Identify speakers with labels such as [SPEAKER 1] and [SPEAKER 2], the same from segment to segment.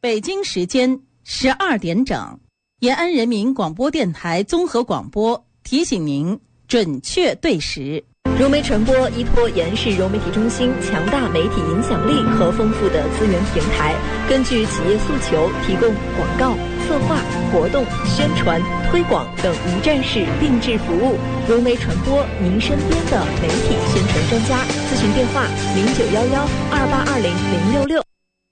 [SPEAKER 1] 北京时间12点整，延安人民广播电台综合广播提醒您准确对时。
[SPEAKER 2] 融媒传播依托延世融媒体中心强大媒体影响力和丰富的资源平台，根据企业诉求提供广告、策划、活动、宣传、推广等一站式定制服务。融媒传播，您身边的媒体宣传专家。咨询电话0911282006。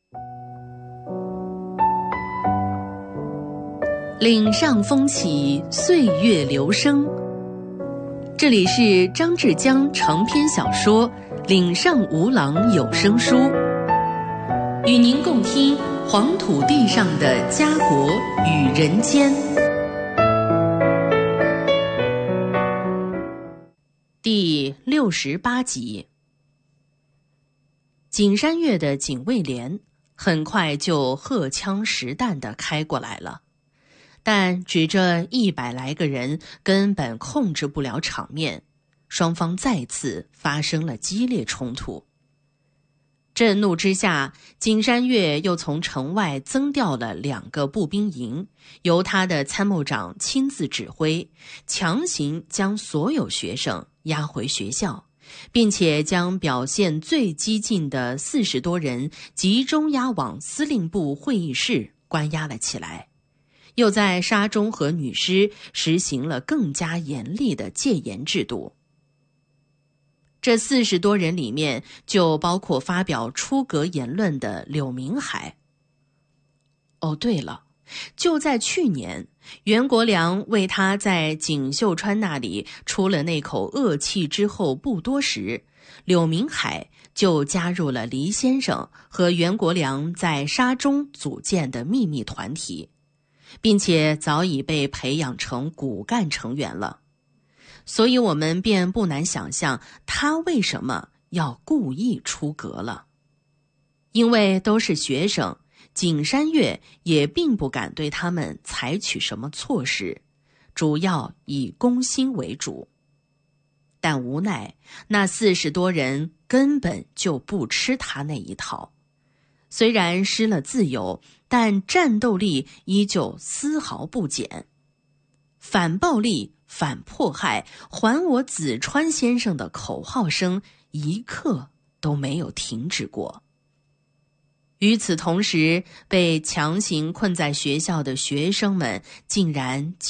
[SPEAKER 3] 岭上风起，岁月流声。这里是张志江长篇小说《岭上无郎》有声书，与您共听黄土地上的家国与人间。第68集。景山岳的警卫连很快就荷枪实弹地开过来了，但只这100来个人根本控制不了场面，双方再次发生了激烈冲突。震怒之下，景山岳又从城外增调了2个步兵营，由他的参谋长亲自指挥，强行将所有学生押回学校，并且将表现最激进的40多人集中押往司令部会议室关押了起来，又在沙中和女师实行了更加严厉的戒严制度。这40多人里面就包括发表出格言论的柳明海。哦，对了，就在去年，袁国良为他在景秀川那里出了那口恶气之后不多时，柳明海就加入了黎先生和袁国良在沙中组建的秘密团体，并且早已被培养成骨干成员了。所以我们便不难想象他为什么要故意出格了。因为都是学生，景山岳也并不敢对他们采取什么措施，主要以攻心为主。但无奈那40多人根本就不吃他那一套，虽然失了自由，但战斗力依旧丝毫不减。反暴力、反迫害、还我子川先生的口号声一刻都没有停止过。与此同时，被强行困在学校的学生们竟然